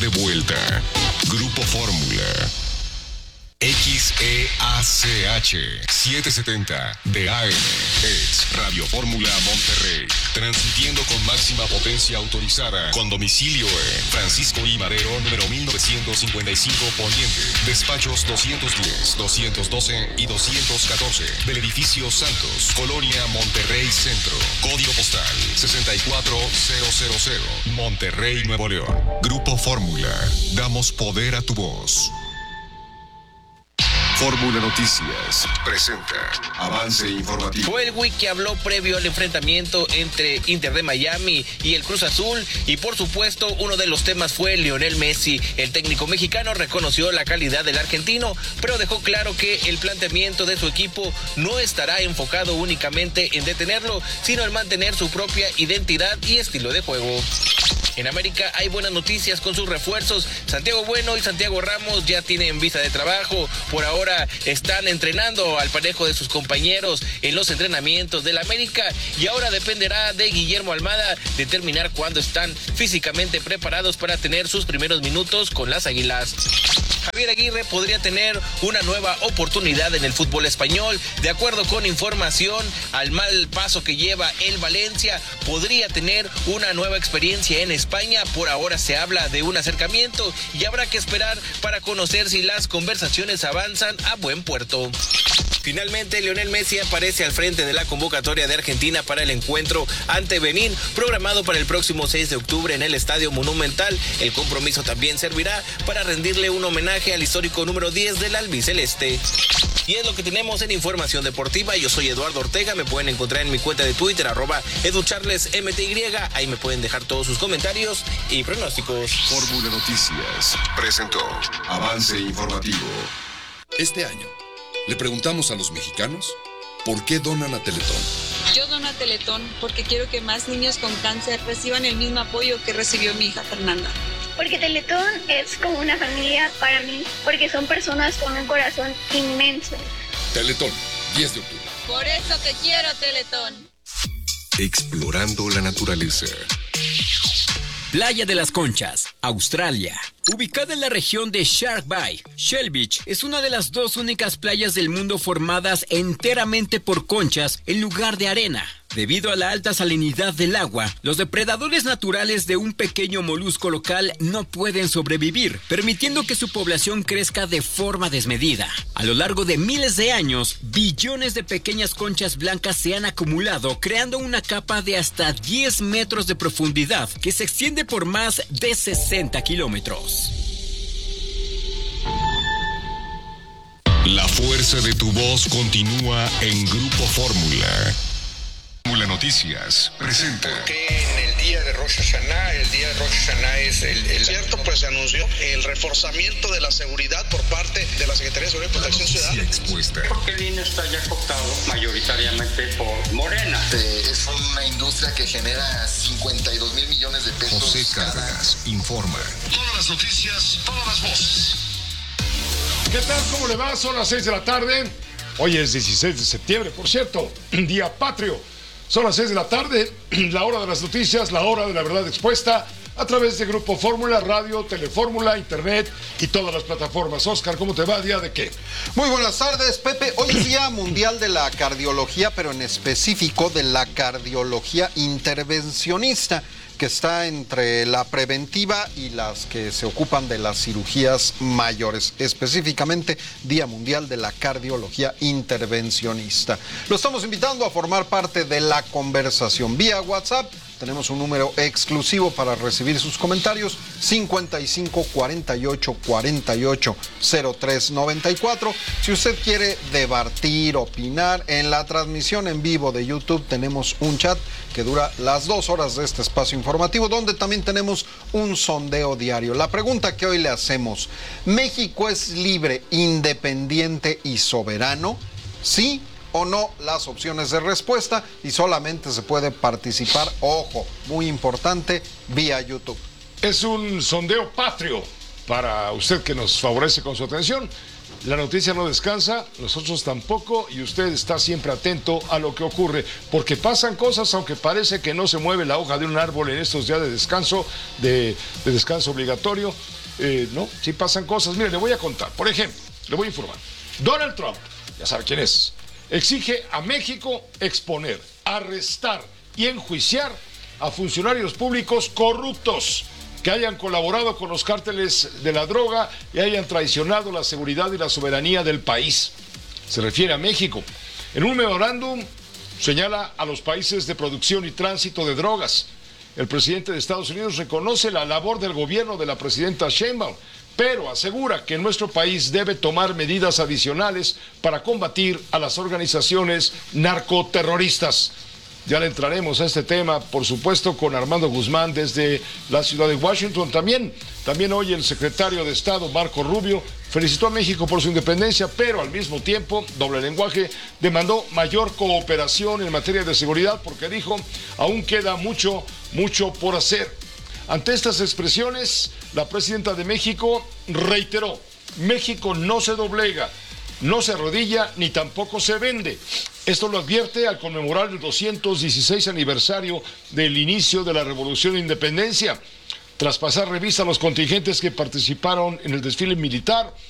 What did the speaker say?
de vuelta. Grupo Fórmula. XEACH 770 de AM es Radio Fórmula Monterrey, transmitiendo con máxima potencia autorizada, con domicilio en Francisco I. Madero, número 1955 Poniente, despachos 210, 212 y 214 del edificio Santos, Colonia Monterrey Centro, código postal 64000, Monterrey, Nuevo León. Grupo Fórmula, damos poder a tu voz. Fórmula Noticias presenta avance informativo. Fue el Wiki que habló previo al enfrentamiento entre Inter de Miami y el Cruz Azul, y por supuesto uno de los temas fue Lionel Messi. El técnico mexicano reconoció la calidad del argentino, pero dejó claro que el planteamiento de su equipo no estará enfocado únicamente en detenerlo, sino en mantener su propia identidad y estilo de juego. En América hay buenas noticias con sus refuerzos. Santiago Bueno y Santiago Ramos ya tienen visa de trabajo. Por ahora están entrenando al parejo de sus compañeros en los entrenamientos del América, y ahora dependerá de Guillermo Almada determinar cuándo están físicamente preparados para tener sus primeros minutos con las Águilas. Javier Aguirre podría tener una nueva oportunidad en el fútbol español. De acuerdo con información, al mal paso que lleva el Valencia, podría tener una nueva experiencia en España. Por ahora se habla de un acercamiento y habrá que esperar para conocer si las conversaciones avanzan a buen puerto. Finalmente, Lionel Messi aparece al frente de la convocatoria de Argentina para el encuentro ante Benín, programado para el próximo 6 de octubre en el Estadio Monumental. El compromiso también servirá para rendirle un homenaje al histórico número 10 del albiceleste. Y es lo que tenemos en Información Deportiva. Yo soy Eduardo Ortega, me pueden encontrar en mi cuenta de Twitter, @EduCharlesMTY. Ahí me pueden dejar todos sus comentarios y pronósticos. Fórmula Noticias presentó avance informativo. Este año le preguntamos a los mexicanos por qué donan a Teletón. Yo dono a Teletón porque quiero que más niños con cáncer reciban el mismo apoyo que recibió mi hija Fernanda. Porque Teletón es como una familia para mí, porque son personas con un corazón inmenso. Teletón, 10 de octubre. Por eso te quiero, Teletón. Explorando la naturaleza. Playa de las Conchas, Australia. Ubicada en la región de Shark Bay, Shell Beach es una de las dos únicas playas del mundo formadas enteramente por conchas en lugar de arena. Debido a la alta salinidad del agua, los depredadores naturales de un pequeño molusco local no pueden sobrevivir, permitiendo que su población crezca de forma desmedida. A lo largo de miles de años, billones de pequeñas conchas blancas se han acumulado, creando una capa de hasta 10 metros de profundidad que se extiende por más de 60 kilómetros. La fuerza de tu voz continúa en Grupo Fórmula. Fórmula Noticias presenta. Que en el día de Rosh Hashanah, el día de Rosh Hashanah es el cierto, pues se anunció el reforzamiento de la seguridad por parte de la Secretaría de Seguridad y Protección Ciudadana. Expuesta. Porque el INE está ya cooptado mayoritariamente por Morena. Es una industria que genera 52 mil millones de pesos. José Cárdenas informa. Todas las noticias, todas las voces. ¿Qué tal? ¿Cómo le va? Son las 6 de la tarde. Hoy es 16 de septiembre, por cierto, día patrio. Son las 6 de la tarde, la hora de las noticias, la hora de la verdad expuesta a través de Grupo Fórmula, radio, Telefórmula, internet y todas las plataformas. Oscar, ¿cómo te va? ¿Día de qué? Muy buenas tardes, Pepe. Hoy es Día Mundial de la Cardiología, pero en específico de la cardiología intervencionista, que está entre la preventiva y las que se ocupan de las cirugías mayores, específicamente Día Mundial de la Cardiología Intervencionista. Lo estamos invitando a formar parte de la conversación vía WhatsApp. Tenemos un número exclusivo para recibir sus comentarios, 55 48 48 03 94. Si usted quiere debatir, opinar, en la transmisión en vivo de YouTube tenemos un chat que dura las 2 horas de este espacio informativo, donde también tenemos un sondeo diario. La pregunta que hoy le hacemos: ¿México es libre, independiente y soberano? ¿Sí o no? Las opciones de respuesta, y solamente se puede participar, ojo, muy importante, vía YouTube. Es un sondeo patrio para usted que nos favorece con su atención. La noticia no descansa, nosotros tampoco, y usted está siempre atento a lo que ocurre, porque pasan cosas, aunque parece que no se mueve la hoja de un árbol en estos días de descanso, de descanso obligatorio. No, sí pasan cosas. Mire, le voy a contar, por ejemplo, le voy a informar. Donald Trump, ya sabe quién es, exige a México exponer, arrestar y enjuiciar a funcionarios públicos corruptos que hayan colaborado con los cárteles de la droga y hayan traicionado la seguridad y la soberanía del país. Se refiere a México. En un memorándum señala a los países de producción y tránsito de drogas. El presidente de Estados Unidos reconoce la labor del gobierno de la presidenta Sheinbaum, pero asegura que nuestro país debe tomar medidas adicionales para combatir a las organizaciones narcoterroristas. Ya le entraremos a este tema, por supuesto, con Armando Guzmán desde la ciudad de Washington. También hoy el secretario de Estado, Marco Rubio, felicitó a México por su independencia, pero al mismo tiempo, doble lenguaje, demandó mayor cooperación en materia de seguridad porque dijo, aún queda mucho por hacer. Ante estas expresiones, la presidenta de México reiteró, México no se doblega, no se arrodilla ni tampoco se vende. Esto lo advierte al conmemorar el 216 aniversario del inicio de la Revolución de Independencia. Tras pasar revista a los contingentes que participaron en el desfile militar,